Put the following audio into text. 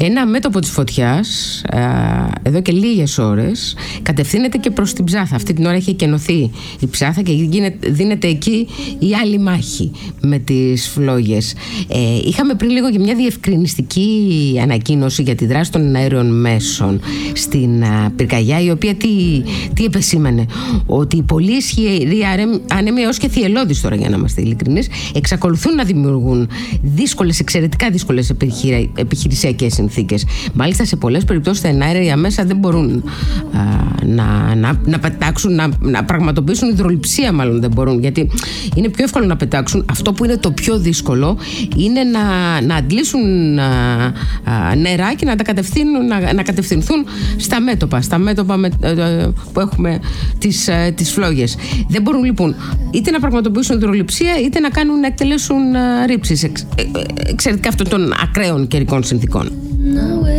Ένα μέτωπο της φωτιάς εδώ και λίγες ώρες κατευθύνεται και προς την Ψάθα. Αυτή την ώρα έχει εκενωθεί η Ψάθα και δίνεται εκεί η άλλη μάχη με τις φλόγες. Είχαμε πριν λίγο και μια διευκρινιστική ανακοίνωση για τη δράση των αέριων μέσων στην πυρκαγιά, η οποία τι επεσήμανε? Ότι οι πολύ ισχυροί άνεμοι έως και θυελλώδεις, τώρα για να είμαστε ειλικρινείς, εξακολουθούν να δημιουργούν εξαιρετικά δύσκολες επιχειρησιακές συνθήκες. Μάλιστα σε πολλές περιπτώσεις τα εναέρια μέσα δεν μπορούν να πετάξουν, να πραγματοποιήσουν υδρολειψία, μάλλον δεν μπορούν, γιατί είναι πιο εύκολο να πετάξουν. Αυτό που είναι το πιο δύσκολο είναι να αντλήσουν νερά και να κατευθυνθούν στα μέτωπα που έχουμε τις φλόγες. Δεν μπορούν λοιπόν είτε να πραγματοποιήσουν υδρολειψία είτε να εκτελέσουν ρήψεις εξαιρετικά αυτών των ακραίων καιρικών συνθήκων.